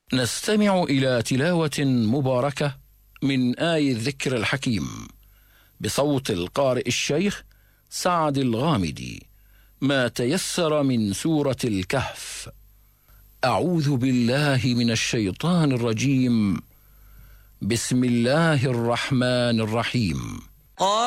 نستمع إلى تلاوة مباركة من آي الذكر الحكيم بصوت القارئ الشيخ سعد الغامدي، ما تيسر من سورة الكهف. أعوذ بالله من الشيطان الرجيم. بسم الله الرحمن الرحيم.